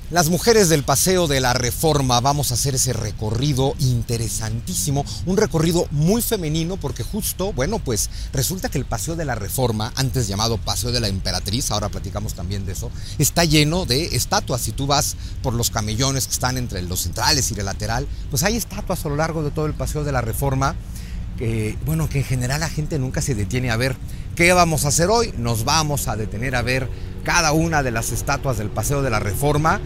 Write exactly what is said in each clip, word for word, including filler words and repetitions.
Las mujeres del Paseo de la Reforma, vamos a hacer ese recorrido interesantísimo, un recorrido muy femenino porque justo, bueno, pues resulta que el Paseo de la Reforma, antes llamado Paseo de la Emperatriz, ahora platicamos también de eso, está lleno de estatuas. Si tú vas por los camellones que están entre los centrales y el lateral, pues hay estatuas a lo largo de todo el Paseo de la Reforma, que, bueno, que en general la gente nunca se detiene a ver. ¿Qué vamos a hacer hoy? Nos vamos a detener a ver cada una de las estatuas del Paseo de la Reforma,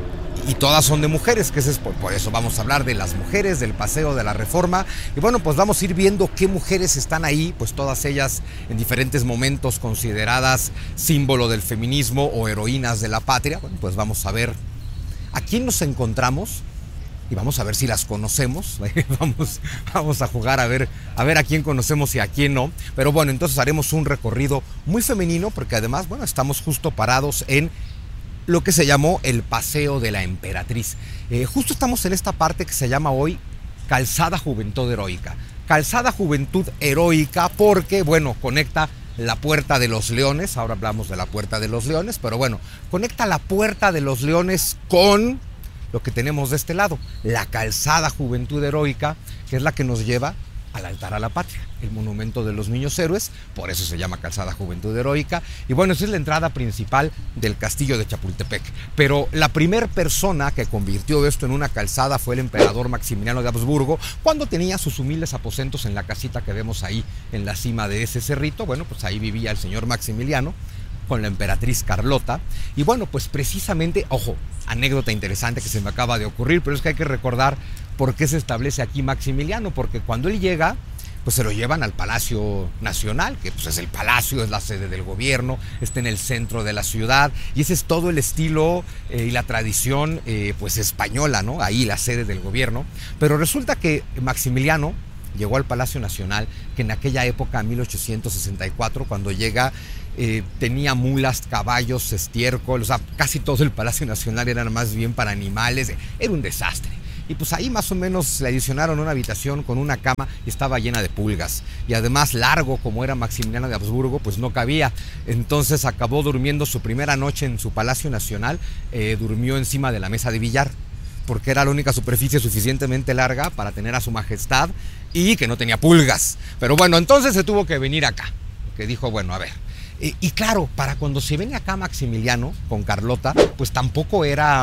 y todas son de mujeres, que es por, por eso vamos a hablar de las mujeres del Paseo de la Reforma. Y bueno, pues vamos a ir viendo qué mujeres están ahí, pues todas ellas en diferentes momentos consideradas símbolo del feminismo o heroínas de la patria. Bueno, pues vamos a ver a quién nos encontramos y vamos a ver si las conocemos. vamos, vamos a jugar a ver, a ver a quién conocemos y a quién no. Pero bueno, entonces haremos un recorrido muy femenino porque además, bueno, estamos justo parados en lo que se llamó el Paseo de la Emperatriz. Eh, justo estamos en esta parte que se llama hoy Calzada Juventud Heroica. Calzada Juventud Heroica porque, bueno, conecta la Puerta de los Leones, ahora hablamos de la Puerta de los Leones, pero bueno, conecta la Puerta de los Leones con lo que tenemos de este lado, la Calzada Juventud Heroica, que es la que nos lleva al altar a la patria, el monumento de los niños héroes, por eso se llama Calzada Juventud Heroica. Y bueno, esa es la entrada principal del castillo de Chapultepec. Pero la primera persona que convirtió esto en una calzada fue el emperador Maximiliano de Habsburgo, cuando tenía sus humildes aposentos en la casita que vemos ahí en la cima de ese cerrito. Bueno, pues ahí vivía el señor Maximiliano con la emperatriz Carlota. Y bueno, pues precisamente, ojo, anécdota interesante que se me acaba de ocurrir, pero es que hay que recordar por qué se establece aquí Maximiliano, porque cuando él llega, pues se lo llevan al Palacio Nacional, que pues es el palacio, es la sede del gobierno, está en el centro de la ciudad, y ese es todo el estilo eh, y la tradición eh, pues española, ¿no? Ahí la sede del gobierno. Pero resulta que Maximiliano llegó al Palacio Nacional, que en aquella época, mil ochocientos sesenta y cuatro, cuando llega, eh, tenía mulas, caballos, estiércol, o sea, casi todo el Palacio Nacional era más bien para animales, era un desastre. Y pues ahí más o menos le adicionaron una habitación con una cama y estaba llena de pulgas. Y además largo como era Maximiliano de Habsburgo, pues no cabía. Entonces acabó durmiendo su primera noche en su Palacio Nacional, eh, durmió encima de la mesa de billar, porque era la única superficie suficientemente larga para tener a su majestad y que no tenía pulgas. Pero bueno, entonces se tuvo que venir acá, que dijo, bueno, a ver. Y, y claro, para cuando se viene acá Maximiliano con Carlota, pues tampoco era...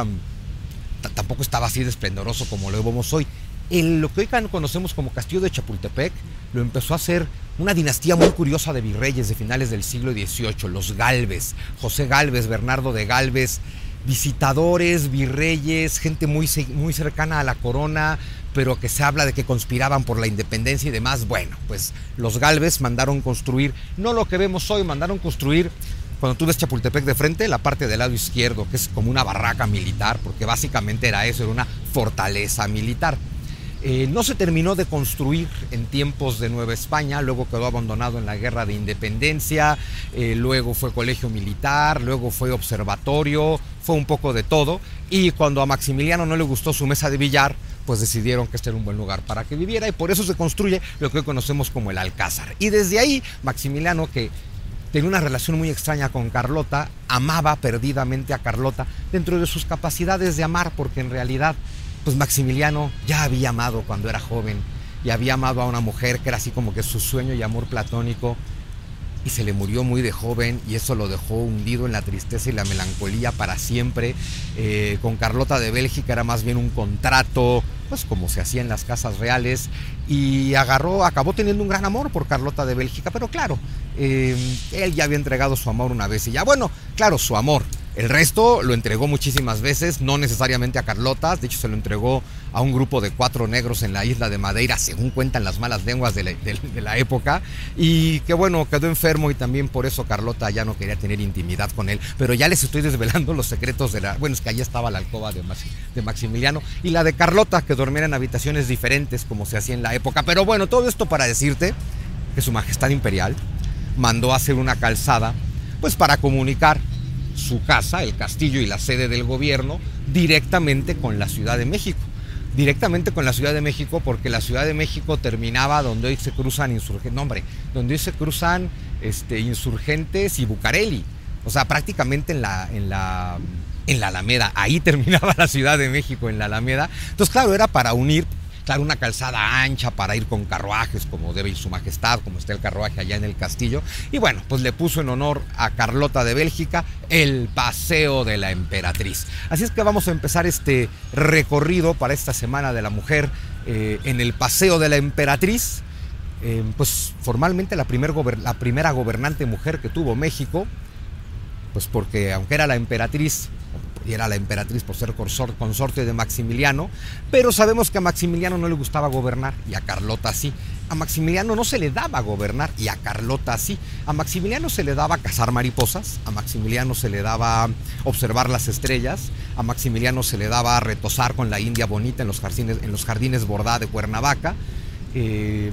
tampoco estaba así de esplendoroso como lo vemos hoy. El, lo que hoy conocemos como Castillo de Chapultepec lo empezó a hacer una dinastía muy curiosa de virreyes de finales del siglo dieciocho, los Gálvez, José Gálvez, Bernardo de Gálvez, visitadores, virreyes, gente muy, muy cercana a la corona, pero que se habla de que conspiraban por la independencia y demás. Bueno, pues los Gálvez mandaron construir, no lo que vemos hoy, mandaron construir. Cuando tú ves Chapultepec de frente, la parte del lado izquierdo, que es como una barraca militar, porque básicamente era eso, era una fortaleza militar. Eh, no se terminó de construir en tiempos de Nueva España, luego quedó abandonado en la Guerra de Independencia, eh, luego fue colegio militar, luego fue observatorio, fue un poco de todo. Y cuando a Maximiliano no le gustó su mesa de billar, pues decidieron que este era un buen lugar para que viviera, y por eso se construye lo que hoy conocemos como el Alcázar. Y desde ahí, Maximiliano, que tenía una relación muy extraña con Carlota, amaba perdidamente a Carlota dentro de sus capacidades de amar, porque en realidad, pues Maximiliano ya había amado cuando era joven y había amado a una mujer que era así como que su sueño y amor platónico, y se le murió muy de joven, y eso lo dejó hundido en la tristeza y la melancolía para siempre. Eh, con Carlota de Bélgica era más bien un contrato, pues como se hacía en las casas reales, y agarró, acabó teniendo un gran amor por Carlota de Bélgica, pero claro, eh, él ya había entregado su amor una vez y ya, bueno, claro, su amor. El resto lo entregó muchísimas veces, no necesariamente a Carlota, de hecho se lo entregó a un grupo de cuatro negros en la isla de Madeira, según cuentan las malas lenguas de la, de, de la época, y que bueno, quedó enfermo y también por eso Carlota ya no quería tener intimidad con él. Pero ya les estoy desvelando los secretos de la... Bueno, es que allí estaba la alcoba de, Maxi, de Maximiliano y la de Carlota, que dormían en habitaciones diferentes como se hacía en la época. Pero bueno, todo esto para decirte que su majestad imperial mandó a hacer una calzada, pues para comunicar su casa, el castillo y la sede del gobierno directamente con la Ciudad de México. Directamente con la Ciudad de México, porque la Ciudad de México terminaba donde hoy se cruzan insurgentes, no hombre, donde hoy se cruzan este, Insurgentes y Bucareli. O sea, prácticamente en la, en la en la Alameda. Ahí terminaba la Ciudad de México, en la Alameda. Entonces, claro, era para unir, claro, una calzada ancha para ir con carruajes, como debe ir su majestad, como está el carruaje allá en el castillo. Y bueno, pues le puso en honor a Carlota de Bélgica el Paseo de la Emperatriz. Así es que vamos a empezar este recorrido para esta Semana de la Mujer eh, en el Paseo de la Emperatriz. Eh, pues formalmente la, primer gober- la primera gobernante mujer que tuvo México, pues porque aunque era la emperatriz, y era la emperatriz por ser consorte de Maximiliano, pero sabemos que a Maximiliano no le gustaba gobernar y a Carlota sí. A Maximiliano no se le daba gobernar y a Carlota sí. A Maximiliano se le daba cazar mariposas, a Maximiliano se le daba observar las estrellas, a Maximiliano se le daba retosar con la India bonita en los jardines, en los jardines Bordá de Cuernavaca, eh,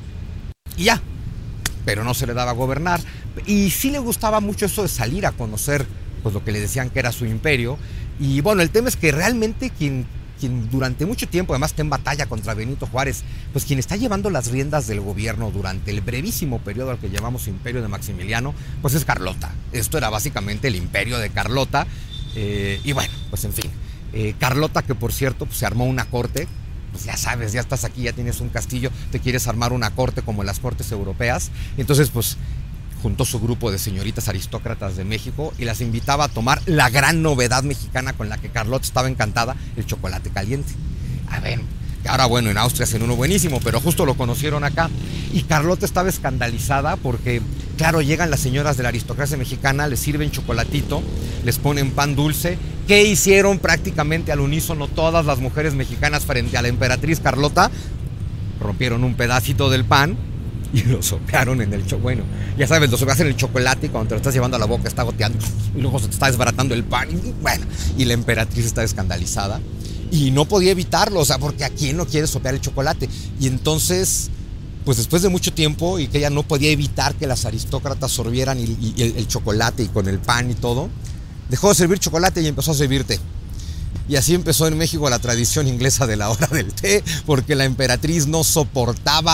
y ya, pero no se le daba gobernar. Y sí le gustaba mucho eso de salir a conocer pues lo que le decían que era su imperio. Y bueno, el tema es que realmente quien, quien durante mucho tiempo, además está en batalla contra Benito Juárez, pues quien está llevando las riendas del gobierno durante el brevísimo periodo al que llamamos imperio de Maximiliano, pues es Carlota. Esto era básicamente el imperio de Carlota. Eh, y bueno, pues en fin, eh, Carlota, que por cierto pues se armó una corte. Pues ya sabes, ya estás aquí, ya tienes un castillo, te quieres armar una corte como en las cortes europeas. Entonces pues juntó su grupo de señoritas aristócratas de México y las invitaba a tomar la gran novedad mexicana con la que Carlota estaba encantada, el chocolate caliente. A ver, ahora bueno, en Austria hacen uno buenísimo, pero justo lo conocieron acá. Y Carlota estaba escandalizada porque, claro, llegan las señoras de la aristocracia mexicana, les sirven chocolatito, les ponen pan dulce. ¿Qué hicieron prácticamente al unísono todas las mujeres mexicanas frente a la emperatriz Carlota? Rompieron un pedacito del pan y lo sopearon en el chocolate. Bueno, ya sabes, lo sopeas en el chocolate y cuando te lo estás llevando a la boca está goteando y luego se te está desbaratando el pan. Y bueno, y la emperatriz está escandalizada y no podía evitarlo, o sea, porque ¿a quién no quiere sopear el chocolate? Y entonces, pues después de mucho tiempo y que ella no podía evitar que las aristócratas sorbieran y, y el, el chocolate y con el pan y todo, dejó de servir chocolate y empezó a servir té. Y así empezó en México la tradición inglesa de la hora del té, porque la emperatriz no soportaba